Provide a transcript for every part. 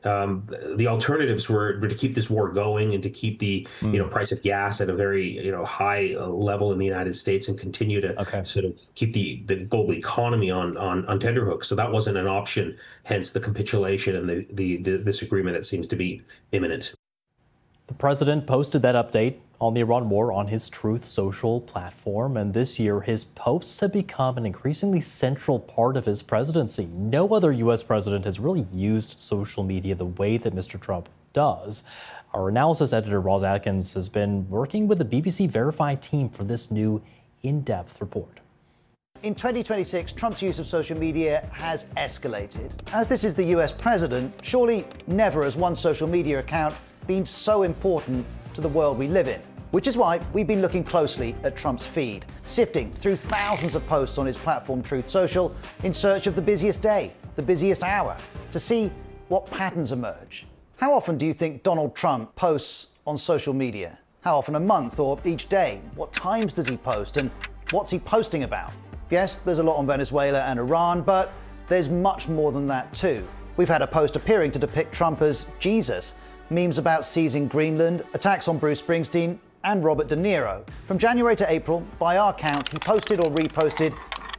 The alternatives were to keep this war going and to keep the price of gas at a very high level in the United States and continue to Okay. sort of keep the global economy on tenterhooks. So that wasn't an option. Hence the capitulation and the disagreement that seems to be imminent. The president posted that update on the Iran war on his Truth Social platform, and this year his posts have become an increasingly central part of his presidency. No other U.S. president has really used social media the way that Mr. Trump does. Our analysis editor, Roz Atkins, has been working with the BBC Verify team for this new in-depth report. In 2026, Trump's use of social media has escalated. As this is the US president, surely never has one social media account been so important to the world we live in. Which is why we've been looking closely at Trump's feed, sifting through thousands of posts on his platform Truth Social in search of the busiest day, the busiest hour, to see what patterns emerge. How often do you think Donald Trump posts on social media? How often a month or each day? What times does he post and what's he posting about? Yes, there's a lot on Venezuela and Iran, but there's much more than that too. We've had a post appearing to depict Trump as Jesus, memes about seizing Greenland, attacks on Bruce Springsteen and Robert De Niro. From January to April, by our count, he posted or reposted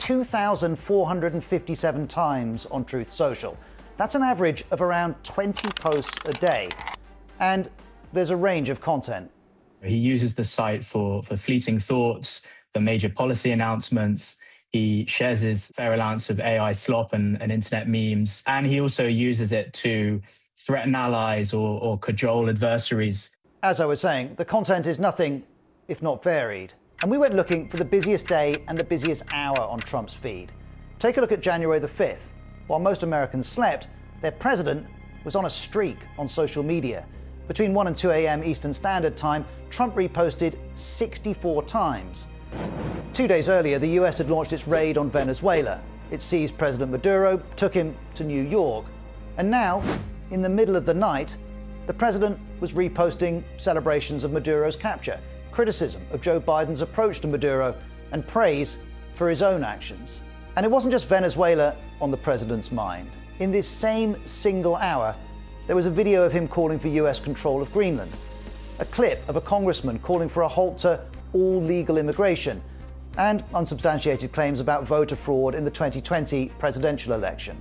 2,457 times on Truth Social. That's an average of around 20 posts a day. And there's a range of content. He uses the site for fleeting thoughts, for major policy announcements. He shares his fair allowance of AI slop and internet memes. And he also uses it to threaten allies or cajole adversaries. As I was saying, the content is nothing if not varied. And we went looking for the busiest day and the busiest hour on Trump's feed. Take a look at January the 5th. While most Americans slept, their president was on a streak on social media. Between 1 and 2 a.m. Eastern Standard Time, Trump reposted 64 times. 2 days earlier, the US had launched its raid on Venezuela. It seized President Maduro, took him to New York. And now, in the middle of the night, the president was reposting celebrations of Maduro's capture, criticism of Joe Biden's approach to Maduro, and praise for his own actions. And it wasn't just Venezuela on the president's mind. In this same single hour, there was a video of him calling for US control of Greenland, a clip of a congressman calling for a halt to all legal immigration, and unsubstantiated claims about voter fraud in the 2020 presidential election.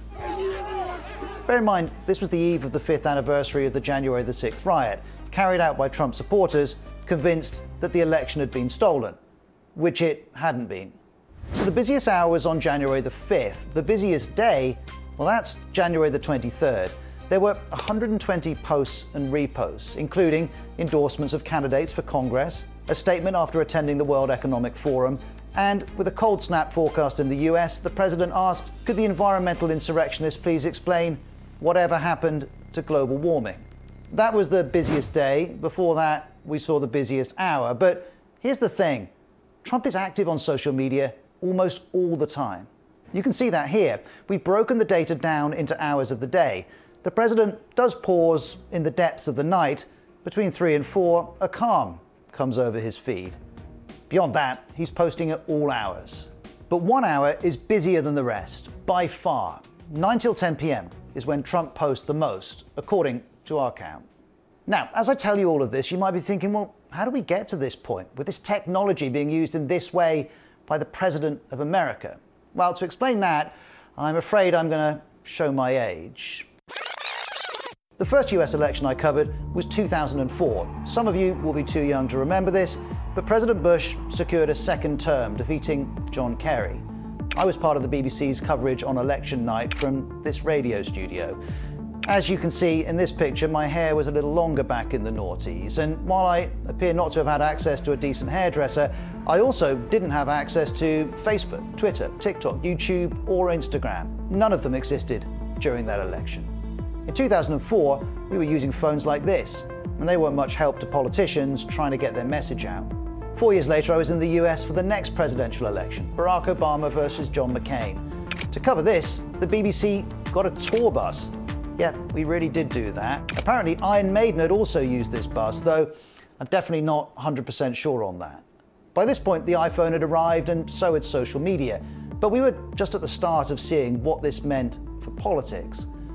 Bear in mind, this was the eve of the 5th anniversary of the January the 6th riot, carried out by Trump supporters convinced that the election had been stolen, which it hadn't been. So the busiest hour was on January the 5th. The busiest day, well, that's January the 23rd. There were 120 posts and reposts, including endorsements of candidates for Congress, a statement after attending the World Economic Forum, and with a cold snap forecast in the US, the president asked, could the environmental insurrectionists please explain whatever happened to global warming? That was the busiest day. Before that, we saw the busiest hour. But here's the thing. Trump is active on social media almost all the time. You can see that here. We've broken the data down into hours of the day. The president does pause in the depths of the night. Between 3 and 4, a calm comes over his feed. Beyond that, he's posting at all hours. But 1 hour is busier than the rest, by far. 9 till 10 p.m. is when Trump posts the most, according to our count. Now, as I tell you all of this, you might be thinking, well, how do we get to this point, with this technology being used in this way by the President of America? Well, to explain that, I'm afraid I'm going to show my age. The first US election I covered was 2004. Some of you will be too young to remember this, but President Bush secured a second term, defeating John Kerry. I was part of the BBC's coverage on election night from this radio studio. As you can see in this picture, my hair was a little longer back in the noughties, and while I appear not to have had access to a decent hairdresser, I also didn't have access to Facebook, Twitter, TikTok, YouTube, or Instagram. None of them existed during that election. In 2004, we were using phones like this, and they weren't much help to politicians trying to get their message out. 4 years later, I was in the US for the next presidential election, Barack Obama versus John McCain. To cover this, the BBC got a tour bus. Yeah, we really did do that. Apparently, Iron Maiden had also used this bus, though I'm definitely not 100% sure on that. By this point, the iPhone had arrived, and so had social media. But we were just at the start of seeing what this meant for politics.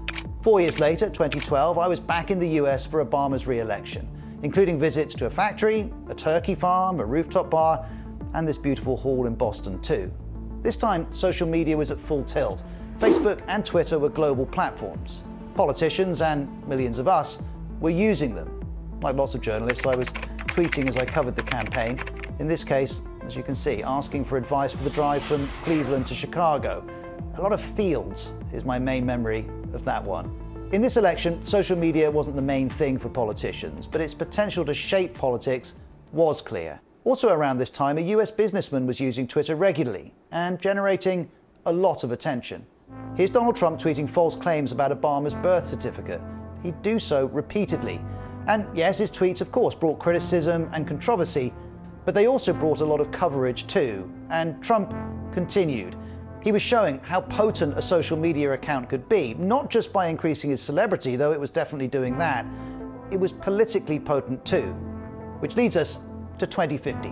4 years later, 2012, I was back in the US for Obama's re-election, including visits to a factory, a turkey farm, a rooftop bar, and this beautiful hall in Boston too. This time, social media was at full tilt. Facebook and Twitter were global platforms. Politicians and millions of us were using them. Like lots of journalists, I was tweeting as I covered the campaign. In this case, as you can see, asking for advice for the drive from Cleveland to Chicago. A lot of fields is my main memory of that one. In this election, social media wasn't the main thing for politicians, but its potential to shape politics was clear. Also around this time, a US businessman was using Twitter regularly and generating a lot of attention. Here's Donald Trump tweeting false claims about Obama's birth certificate. He'd do so repeatedly. And yes, his tweets, of course, brought criticism and controversy, but they also brought a lot of coverage too. And Trump continued. He was showing how potent a social media account could be, not just by increasing his celebrity, though it was definitely doing that. It was politically potent too, which leads us to 2015.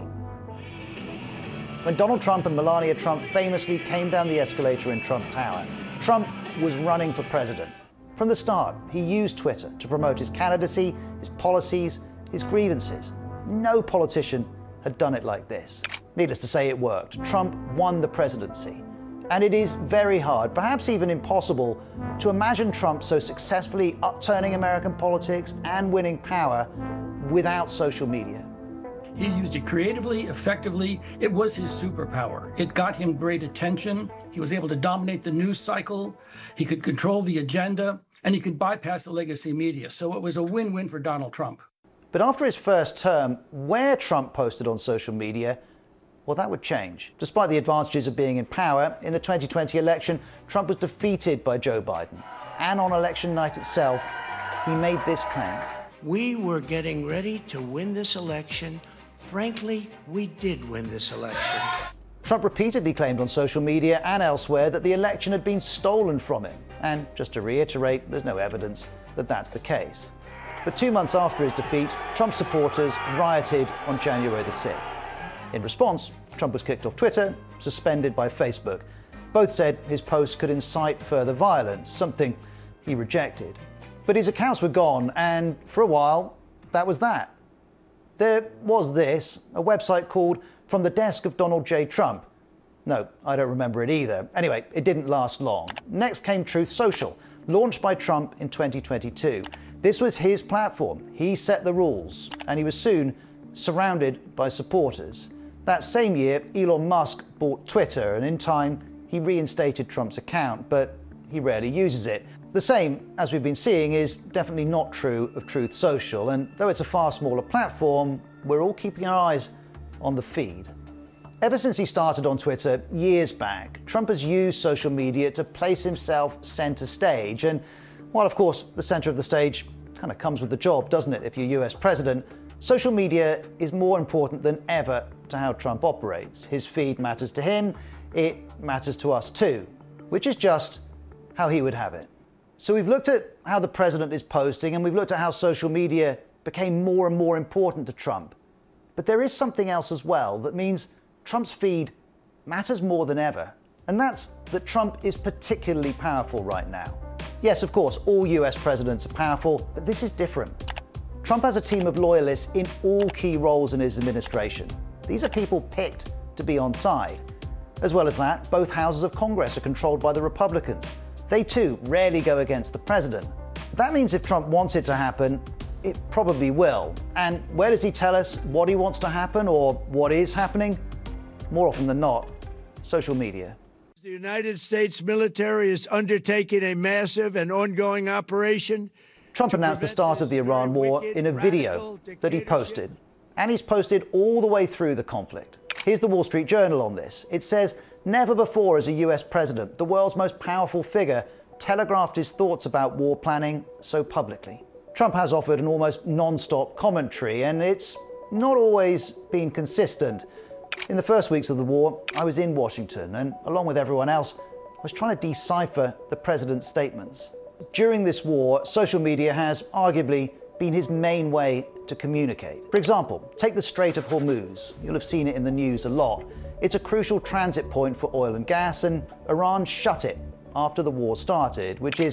When Donald Trump and Melania Trump famously came down the escalator in Trump Tower, Trump was running for president. From the start, he used Twitter to promote his candidacy, his policies, his grievances. No politician had done it like this. Needless to say, it worked. Trump won the presidency. And it is very hard, perhaps even impossible, to imagine Trump so successfully upturning American politics and winning power without social media. He used it creatively, effectively. It was his superpower. It got him great attention. He was able to dominate the news cycle. He could control the agenda, and he could bypass the legacy media. So it was a win-win for Donald Trump. But after his first term, where Trump posted on social media, well, that would change. Despite the advantages of being in power, in the 2020 election, Trump was defeated by Joe Biden. And on election night itself, he made this claim. We were getting ready to win this election. Frankly, we did win this election. Trump repeatedly claimed on social media and elsewhere that the election had been stolen from him. And just to reiterate, there's no evidence that that's the case. But 2 months after his defeat, Trump's supporters rioted on January the 6th. In response, Trump was kicked off Twitter, suspended by Facebook. Both said his posts could incite further violence, something he rejected. But his accounts were gone, and for a while, that was that. There was this, a website called From the Desk of Donald J. Trump. No, I don't remember it either. Anyway, it didn't last long. Next came Truth Social, launched by Trump in 2022. This was his platform. He set the rules, and he was soon surrounded by supporters. That same year, Elon Musk bought Twitter, and in time, he reinstated Trump's account, but he rarely uses it. The same, as we've been seeing, is definitely not true of Truth Social, and though it's a far smaller platform, we're all keeping our eyes on the feed. Ever since he started on Twitter years back, Trump has used social media to place himself center stage, and while of course the center of the stage kind of comes with the job, doesn't it, if you're US president, social media is more important than ever to how Trump operates. His feed matters to him, it matters to us too, which is just how he would have it. So we've looked at how the president is posting, and we've looked at how social media became more and more important to Trump. But there is something else as well that means Trump's feed matters more than ever. And that's that Trump is particularly powerful right now. Yes, of course, all US presidents are powerful, but this is different. Trump has a team of loyalists in all key roles in his administration. These are people picked to be on side. As well as that, both houses of Congress are controlled by the Republicans. They too rarely go against the president. That means if Trump wants it to happen, it probably will. And where does he tell us what he wants to happen or what is happening? More often than not, social media. The United States military is undertaking a massive and ongoing operation. Trump announced the start of the Iran war in a video that he posted. And he's posted all the way through the conflict. Here's the Wall Street Journal on this. It says, never before as a US president, the world's most powerful figure telegraphed his thoughts about war planning so publicly. Trump has offered an almost non-stop commentary, and it's not always been consistent. In the first weeks of the war, I was in Washington, and along with everyone else, I was trying to decipher the president's statements. During this war, social media has arguably been his main way to communicate. For example, take the Strait of Hormuz. You'll have seen it in the news a lot. It's a crucial transit point for oil and gas, and Iran shut it after the war started, which is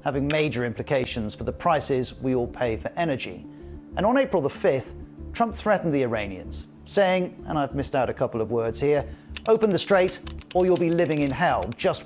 having major implications for the prices we all pay for energy. And on April the 5th, Trump threatened the Iranians, saying, and I've missed out a couple of words here, "Open the strait or you'll be living in hell," just